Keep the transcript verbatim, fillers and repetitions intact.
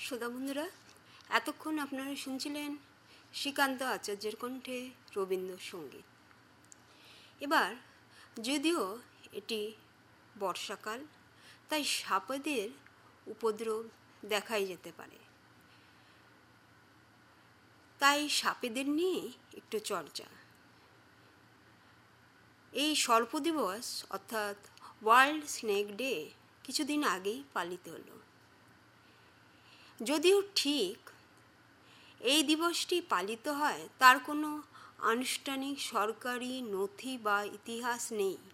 শ্রোতা বন্ধুরা, এতক্ষণ আপনারা শুনছিলেন শ্রীকান্ত আচার্যের কণ্ঠে রবীন্দ্রসঙ্গীত। এবার যদিও এটি বর্ষাকাল, তাই সাপেদের উপদ্রব দেখাই যেতে পারে, তাই সাপেদের নিয়ে একটু চর্চা। এই সর্প দিবস অর্থাৎ ওয়ার্ল্ড স্নেক ডে কিছুদিন আগেই পালিত হলো। যদিও ঠিক এই দিবসটি পালিত হয় তার কোনো আনুষ্ঠানিক সরকারি নথি বা ইতিহাস নেই,